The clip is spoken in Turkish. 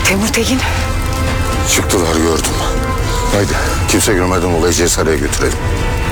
Temur Tekin. Çıktılar gördüm. Haydi kimse görmeden olayı Cesar'a götürelim.